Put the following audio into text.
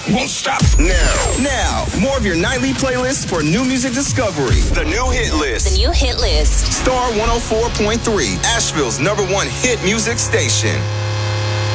Won't stop now. More of your nightly playlist for new music discovery. The new hit list. The new hit list. Star 104.3, Asheville's #1 hit music station.